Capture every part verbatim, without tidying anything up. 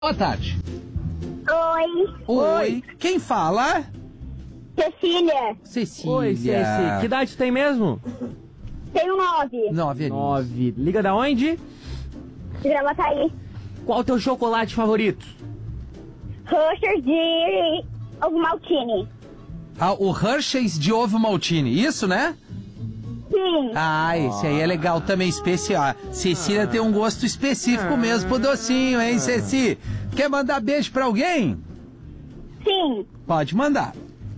Boa tarde. Oi. Oi. Quem fala? Cecília. Cecília. Oi, Ceci. Que idade tu tem mesmo? Tenho nove. Nove aninhos. Nove. Liga da onde? Gravataí. Qual o teu chocolate favorito? Rocher de ovo maltine. Ah, o Hershey's de ovo maltine. Isso, né? Sim. Ah, esse aí é legal também, especial. Cecília tem um gosto específico mesmo pro docinho, hein, Ceci? Quer mandar beijo pra alguém? Sim. Pode mandar.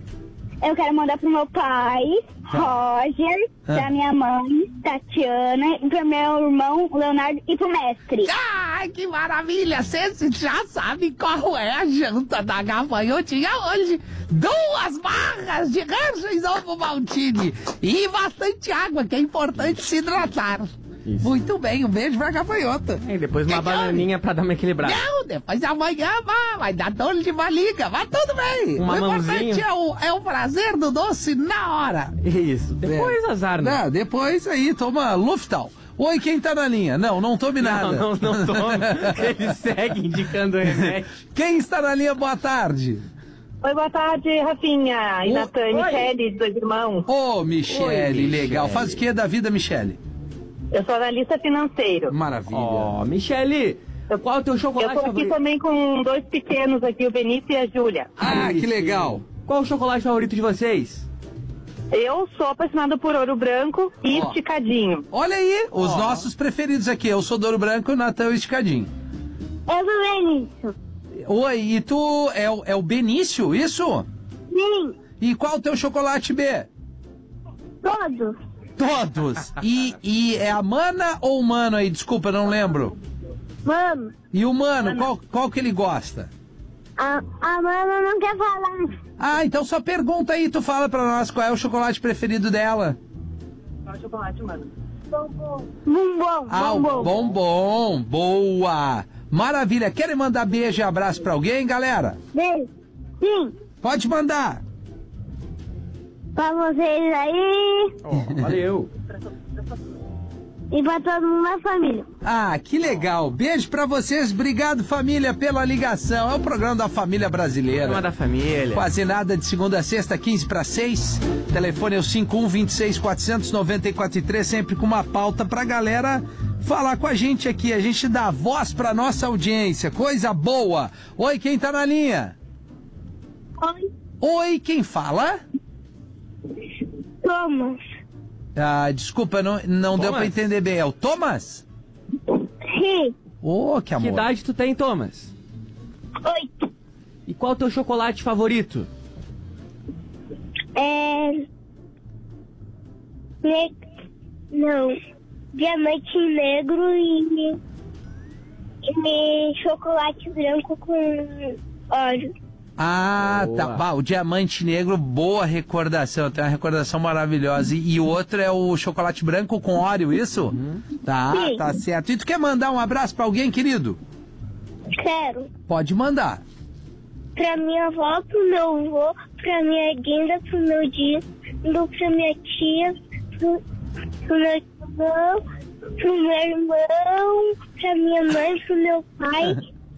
Eu quero mandar pro meu pai, Roger, Ah. pra minha mãe, Tatiana, e pro meu irmão, Leonardo, e pro mestre. Ai, que maravilha! Ceci já sabe qual é a janta da gafanhotinha hoje. Duas barras de Hershey's ovo maltine e bastante água, que é importante se hidratar. Isso. Muito bem, um beijo pra gafanhota. E depois uma Que que bananinha pra dar uma equilibrada. Não, depois amanhã vai, vai dar dor de barriga, mas tudo bem. Um o importante mamãozinho. é o, é o prazer do doce na hora. Isso. Depois É. azar, né? Não, depois aí, toma Luftal. Oi, quem tá na linha? Não, não tome nada. Não, não, não tome. Ele segue indicando o remédio. Quem está na linha, boa tarde. Oi, boa tarde, Rafinha e Oi. Natan, Oi. Michele, dois irmãos. Ô, Michele, Oi, legal. Michele. Faz o que da vida, Michele? Eu sou analista financeiro. Maravilha. Ó, Michele, qual o teu Eu chocolate tô aqui favorito? também com dois pequenos aqui, o Benício e a Júlia. Ah, Aí que sim. legal. Qual o chocolate favorito de vocês? Eu sou apaixonada por ouro branco e Ó. esticadinho. Olha aí, os Ó. nossos preferidos aqui. Eu sou Douro Branco e o Natan é o Esticadinho. Eu também isso. Oi, e tu é, o- é o Benício, isso? Sim. E qual o teu chocolate B? Todos. Todos. E, e é a mana ou o mano aí? Desculpa, não lembro. Mano, E o mano, qual, qual que ele gosta? a, a mãe não quer falar. Ah, então só pergunta aí, tu fala pra nós qual é o chocolate preferido dela. Qual chocolate, mano? Bombom. Bombom. Ah, o bombom. Boa. Maravilha. Querem mandar beijo e abraço pra alguém, galera? Beijo. Sim. Pode mandar. Pra vocês aí Ó, valeu. e pra todo mundo da família. Ah, que legal. Beijo pra vocês. Obrigado, família, pela ligação. É o programa da família brasileira. Programa da família. Quase nada, de segunda a sexta, quinze para seis. Telefone é o cinco um dois seis quatro nove quatro três, sempre com uma pauta pra galera falar com a gente aqui. A gente dá voz pra nossa audiência. Coisa boa. Oi, quem tá na linha? Oi, Oi, quem fala? Thomas. Ah, desculpa, não, não deu Thomas? pra entender bem. É o Thomas? Sim. Ô, que amor. Que idade tu tem, Thomas? Oito. E qual o teu chocolate favorito? É... Ne... Não. Diamante negro e... E chocolate branco com óleo. Ah, Boa. tá. Bah, o diamante negro, boa recordação. Tem uma recordação maravilhosa. E, e o outro é o chocolate branco com óleo, isso? Tá, Sim. tá certo. E tu quer mandar um abraço pra alguém, querido? Quero. Pode mandar. Pra minha avó, pro meu avô, pra minha guinda, pro meu Dindo, pra minha tia, pro, pro meu irmão, pro meu irmão, pra minha mãe, pro meu pai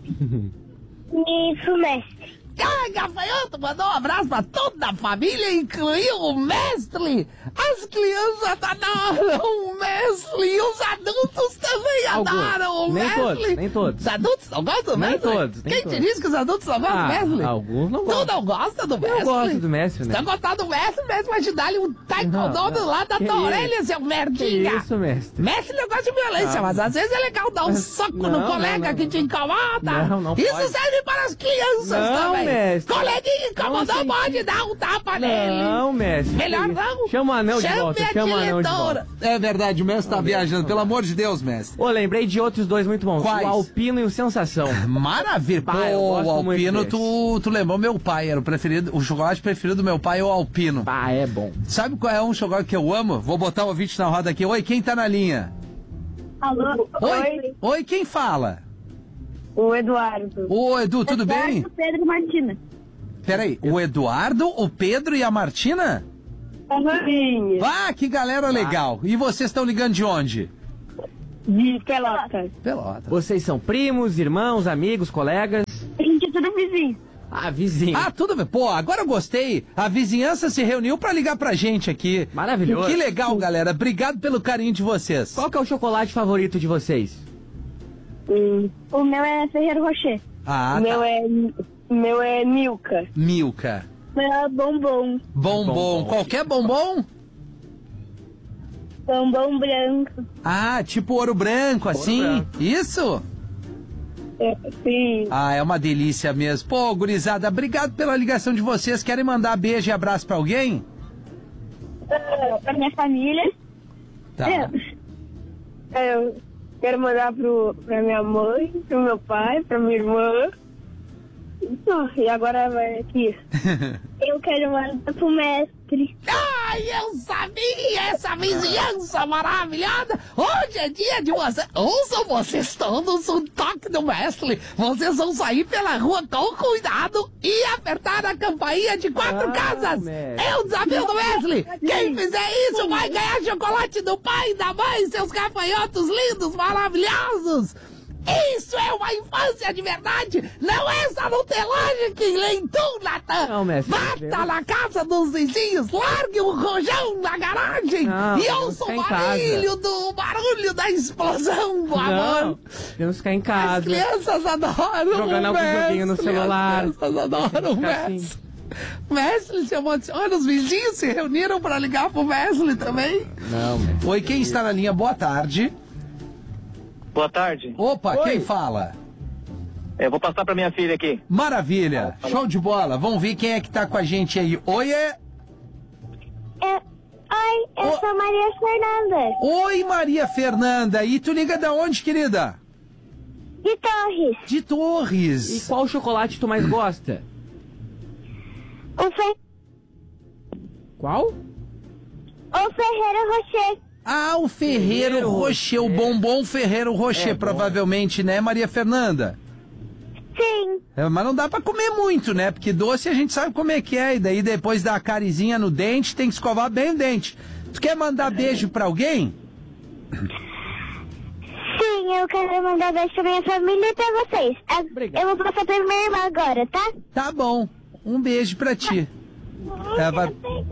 e pro mestre. Ah, Gafanhoto mandou um abraço pra toda a família, incluiu o mestre. As crianças adoram o mestre e os adultos também Alguns. adoram o Nem mestre. todos, nem todos. Os adultos não gostam do Nem mestre? todos, nem Quem todos. te disse que os adultos não gostam Ah, do mestre? alguns não Tu gostam. não gosta do mestre? Eu gosto do mestre, né? Se tu gostar do mestre, mesmo vai te dar ali um taekwondo Não, do não. lado da Que tua isso? orelha, seu Que merdinha. isso, mestre? Mestre não gosta de violência, Ah. mas às vezes é legal dar um Mas- soco não, no não, colega não, que não. te incomoda. Não, não Isso pode. serve para as crianças Não, também. mestre. Coleguinha incomodou, Não, pode dar um tapa nele. Não, mestre. Melhor não. Chama o anel de Chame volta, a chama o anel de diretora. volta. É verdade, o mestre tá viajando, pelo amor de Deus, mestre. Ô, lembrei de outros dois muito bons. Quais? O Alpino e o Sensação. Maravilha. Pô, Pá, eu gosto o muito Alpino, desse. tu, tu lembrou meu pai, era o preferido, o chocolate preferido do meu pai é o Alpino. Ah, é bom. Sabe qual é um chocolate que eu amo? Vou botar o ouvinte na roda aqui. Oi, quem tá na linha? Alô? Oi? Oi, quem fala? O Eduardo. Ô, Edu, tudo bem? Pedro e Martina. Peraí, o Eduardo, o Pedro e a Martina? Sim. Ah, que galera legal. E vocês estão ligando de onde? De Pelotas. Pelota. Vocês são primos, irmãos, amigos, colegas? A gente é tudo vizinho. Ah, vizinho. Ah, tudo bem. Pô, agora eu gostei. A vizinhança se reuniu pra ligar pra gente aqui. Maravilhoso. Que legal, galera. Obrigado pelo carinho de vocês. Qual que é o chocolate favorito de vocês? Hum. O meu é Ferreiro Rocher. Ah, o meu tá. é, o meu é Milka. Milka. O meu é Bombom. Bombom. Bombom. Qualquer bombom? Bombom branco. Ah, tipo ouro branco, assim? branco. Isso? É, sim. Ah, é uma delícia mesmo. Pô, gurizada, obrigado pela ligação de vocês. Querem mandar beijo e abraço pra alguém? Uh, pra minha família. Tá. É. Eu quero mandar pro, pra minha mãe, pro meu pai, pra minha irmã. Isso, e agora vai aqui. Eu quero mandar pro mestre. Ai, eu sabia! Essa vizinhança maravilhosa! Hoje é dia de você. Ouçam vocês todos um toque do mestre. Vocês vão sair pela rua com cuidado e apertar a campainha de quatro Ah, casas. mestre. É o desafio do mestre. Quem fizer isso vai ganhar chocolate do pai e da mãe, seus gafanhotos lindos, maravilhosos. Isso é uma infância de verdade! Não é essa nutelagem que lê tu, Natan! Não, mestre. Bata na casa dos vizinhos, largue um rojão na garagem Não, e vamos ouça o ficar em casa. barulho do barulho da explosão do Não, amor! temos que ficar em As casa. crianças adoram Jogando o algum mestre, joguinho no celular. As crianças adoram o Ficar assim. mestre. Mestre se emociona, os vizinhos se reuniram para ligar pro mestre também. Não, mestre. Oi, quem está na linha? Boa tarde. Boa tarde. Opa, Oi. quem fala? Eu vou passar pra minha filha aqui. Maravilha, show de bola. Vamos ver quem é que tá com a gente aí. Oi, é... Eu, oi, eu Ô- sou Maria Fernanda, Oi, Maria Fernanda. E tu liga da onde, querida? de Torres. De E Torres. qual chocolate tu mais gosta? O, Fer... Qual? o Ferreiro Rocher. Ah, o Ferreiro Ferreiro Rocher, o Rocher. bombom Ferreiro Rocher, É bom. provavelmente, né, Maria Fernanda? Sim, É, mas não dá pra comer muito, né? Porque doce a gente sabe como é que é. E daí depois da carizinha no dente, tem que escovar bem o dente. Tu quer mandar beijo pra alguém? sim, eu quero mandar beijo pra minha família e pra vocês. A- Obrigado. Eu vou passar pra minha irmã agora, tá? Tá bom. Um beijo pra ti. É, vai-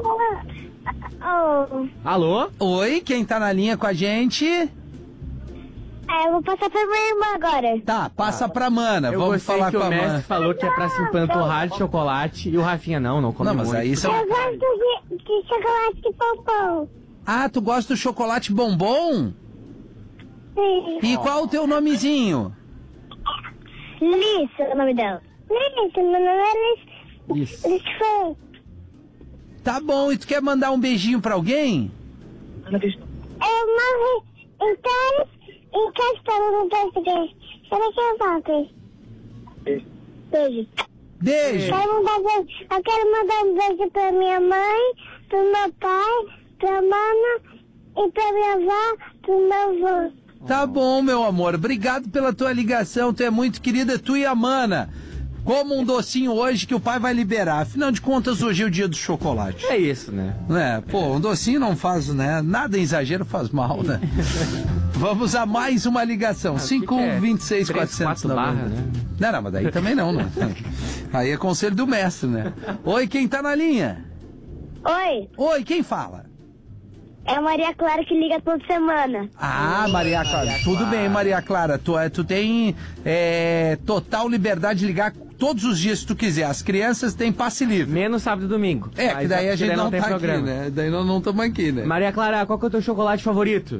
Oh, Alô? Oi, quem tá na linha com a gente? é, eu vou passar pra minha irmã agora. Tá, passa pra Mana. Eu Vamos gostei falar que com o a mestre Mana. falou que é pra se empanturrar de chocolate e o Rafinha não, não come Não, mas muito. aí você... Eu gosto de, de chocolate de pompom. Ah, tu gosta do chocolate bombom? Sim. E qual o teu nomezinho? Liz é o nome dela. Liz, meu nome é Liz. Isso. Liz Fã. Tá bom, e tu quer mandar um beijinho pra alguém? Eu morri inteiro encastando no podcast. Será que eu volto? Beijo. Beijo. Quero mandar beijo. Eu quero mandar um beijo pra minha mãe, pro meu pai, pra Mana e pra minha avó, pro meu avô. Tá bom, meu amor. Obrigado pela tua ligação. Tu é muito querida, tu e a Mana. Como um docinho hoje que o pai vai liberar. Afinal de contas, hoje é o dia do chocolate. É isso, né? É, pô, um docinho não faz, né? Nada em exagero faz mal, né? Vamos a mais uma ligação. cinco um dois seis quatrocentos e noventa. barra, né? Não, não, mas daí também não, né? Aí é conselho do mestre, né? Oi, quem tá na linha? Oi, Oi, quem fala? é a Maria Clara que liga toda semana. Ah, Maria Clara. Tudo bem, Maria Clara. Tu, é, tu tem é, total liberdade de ligar todos os dias que tu quiser. As crianças têm passe livre. Menos sábado e domingo. É, que Mas daí a porque gente não, tem tá programa. aqui, né? Daí nós não estamos aqui, né? Maria Clara, qual que é o teu chocolate favorito?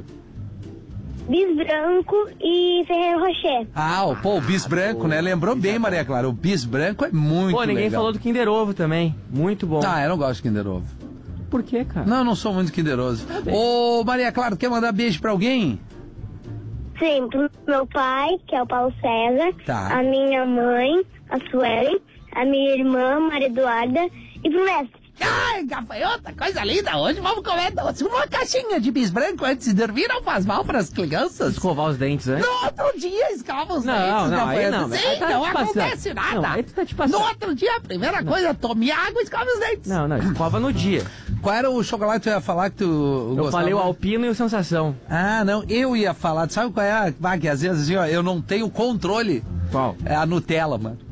Bis branco e Ferreiro Rocher. Ah, o, pô, o bis branco, né? Lembrou bem, Maria Clara. O bis branco é muito Pô, ninguém legal. falou do Kinder Ovo também. Muito bom. Ah, eu não gosto de Kinder Ovo. Por quê, cara? Não, eu não sou muito kinderoso. bem. Ô, Maria Clara, quer mandar beijo pra alguém? Sim, pro meu pai, que é o Paulo César, Tá. a minha mãe, a Suelen, a minha irmã, Maria Eduarda, e pro mestre. Ai, gafanhota, coisa linda. Hoje vamos comer doce. Uma caixinha de bis branco antes de dormir não faz mal pras crianças. Escovar os dentes, né? No outro dia escova os Não, dentes, não, aí gafanhota. não, Sim, aí tá não te passando. acontece nada. Não, aí tu tá te passando. No outro dia, a primeira coisa, tome água e escova os dentes. Não, não, escova no dia. Qual era o chocolate que tu ia falar que tu Eu gostava? falei o Alpino e o Sensação. Ah, não, eu ia falar. Sabe qual é a... Ah, que às vezes assim, ó, eu não tenho controle. Qual? É a Nutella, mano.